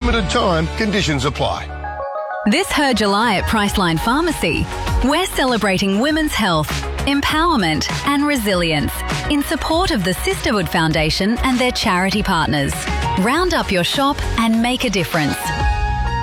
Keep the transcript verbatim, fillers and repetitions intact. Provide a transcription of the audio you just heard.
limited time. Conditions apply. This Her July at Priceline Pharmacy, we're celebrating women's health, empowerment and resilience in support of the Sisterhood Foundation and their charity partners. Round up your shop and make a difference.